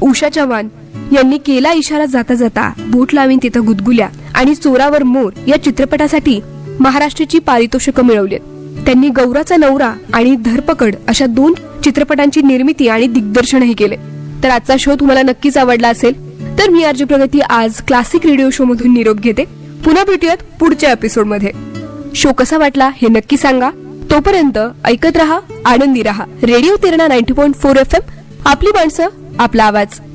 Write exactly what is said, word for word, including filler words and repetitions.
उषा चव्हाण यांनी केला इशारा जाता जाता बोट लावीन तिथं गुदगुल्या आणि चोरावर मोर या चित्रपटासाठी महाराष्ट्राची पारितोषिकं मिळवली. त्यांनी गौराचा नवरा आणि धरपकड अशा दोन चित्रपटांची निर्मिती आणि दिग्दर्शनही केले. तर आजचा शो तुम्हाला नक्कीच आवडला असेल. तर मी आरजे प्रगती आज क्लासिक रेडिओ शो मधून निरोप घेते. पुन्हा भेटूयात पुढच्या एपिसोड मध्ये. शो कसा वाटला हे नक्की सांगा. तोपर्यंत ऐकत रहा, आनंदी रहा. Radio तिरणा ninety point four F M, आपली माणसं, आपला आवाज.